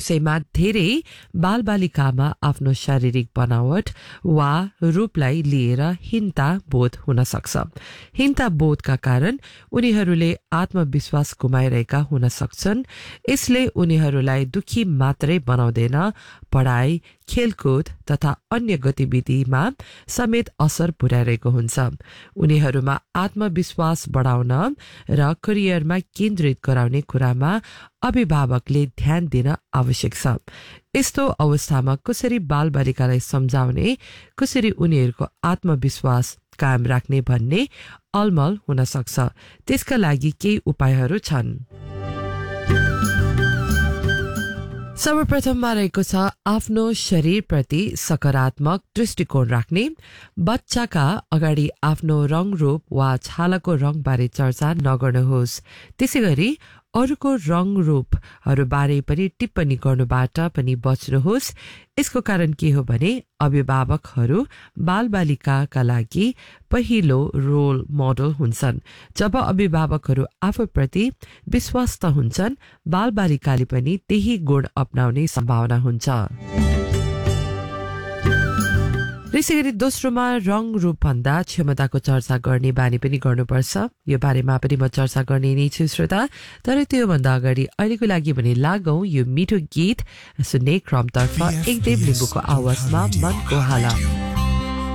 उसैमा धेरै बालबालिकामा आफ्नो शारीरिक बनावट वा रूपलाई लिएर हीनता बोध हुन सक्छ। हीनता बोधका कारण उनीहरूले आत्मविश्वास गुमाइरहेका हुन सक्छन्। यसले उनीहरूलाई दुखी मात्रै बनाउँदैन, पढाइ, खेलकुद तथा अन्य गतिविधिमा समेत असर पुर्याइरहेको हुन्छ। उनीहरूमा आत्मविश्वास बढाउन र करियरमा केन्द्रित गराउने कुरामा अभिभावकले ध्यान दिन आवश्यक छ। यस्तो अवस्थामा कसरी बालबालिकालाई सम्झाउने, कसरी उनीहरूको आत्मविश्वास कायम राख्ने भन्ने अलमल हुन सक्छ। त्यसका लागि केही उपायहरू छन्। सर्वप्रथममा रहेको छ आफ्नो शरीरप्रति सकारात्मक दृष्टिकोण राख्ने। बच्चाका अगाडि आफ्नो रङ रूप वा छालाको रङबारे चर्चा नगर्नुहोस्। त्यसै गरी अरूको रङ रूपहरूबारे पनि टिप्पणी गर्नुबाट पनि बच्नुहोस्। यसको कारण के हो भने अभिभावकहरू बालबालिकाका लागि पहिलो रोल मोडल हुन्छन्। जब अभिभावकहरू आफूप्रति विश्वस्त हुन्छन्, बालबालिकाले पनि त्यही गुण अपनाउने सम्भावना हुन्छ। त्यसैगरी दोस्रोमा रङ रूप भन्दा क्षमताको चर्चा गर्ने बानी पनि गर्नुपर्छ। यो बारेमा पनि म चर्चा गर्ने नै छु श्रोता। तर त्योभन्दा अगाडि अहिलेको लागि भने लागौं यो मिठो गीत सुन्ने क्रमतर्फ। एकदेव लिम्बूको आवाजमा मनको हाला।